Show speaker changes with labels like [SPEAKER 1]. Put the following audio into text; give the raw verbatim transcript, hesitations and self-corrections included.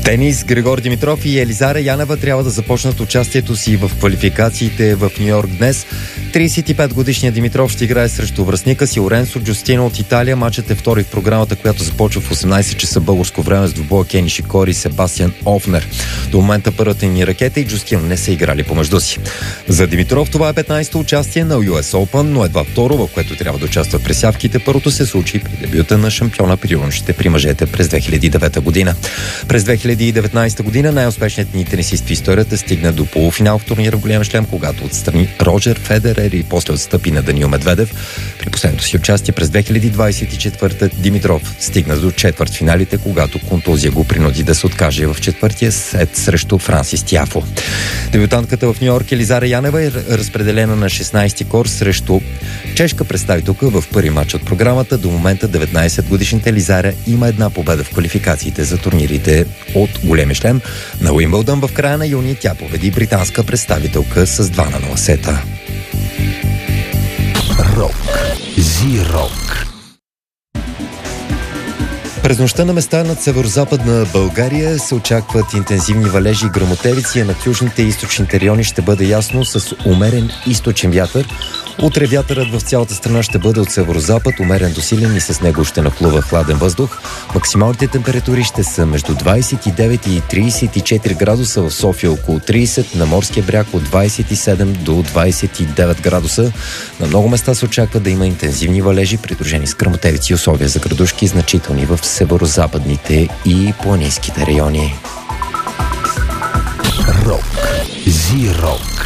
[SPEAKER 1] Тенис. Григор Димитров и Елизара Янева трябва да започнат участието си в квалификациите в Ню-Йорк днес. тридесет и пет годишният Димитров ще играе срещу връстника си Лоренцо Джустино от Италия. Матчът е втори в програмата, която започва в осемнайсет часа българско време с двубоя Кени Шикори и Себастиан Офнер. До момента първата ни ракета и Джустино не са играли помежду си. За Димитров това е петнайсето участие на Ю Ес Open, но едва второ, в което трябва да участва в пресявките. Първото се случи при дебюта на шампиона при юношите при мъжете през две хиляди и девета година. През две хиляди и деветнайсета година най-успешният ни тенисист в историята стигна до полуфинал в турнира в голям шлем, когато отстрани Роджер Федерер и после отстъпи на Даниил Медведев. При последното си участие през две хиляди двайсет и четвърта Димитров стигна до четвъртфиналите, когато контузия го принуди да се откаже в четвъртия сет срещу Франсис Тиафо. Дебютантката в Ню-Йорк Елизара Янева е разпределена на шестнайсети кор срещу чешка представителка в първи матч от програмата. До момента деветнайсетгодишната Елизара има една победа в квалификациите за турнирите от големи шлем. На Уимбълдън в края на юни тя победи британска представителка с два на нула сета.
[SPEAKER 2] Рок. Зи-рок.
[SPEAKER 1] През нощта на места над северо-западна България се очакват интензивни валежи и гръмотевици, а над южните и източните райони ще бъде ясно с умерен източен вятър. Утре вятърът в цялата страна ще бъде от северо-запад, умерен до силен и с него ще нахлува хладен въздух. Максималните температури ще са между двайсет и девет и трийсет и четири градуса, в София около трийсет, на морския бряг от двайсет и седем до двайсет и девет градуса. На много места се очаква да има интензивни валежи, придружени с гръмотевици и условия за градушки, значителни в северо-западните и планинските райони.
[SPEAKER 2] Рок. Зи-рок.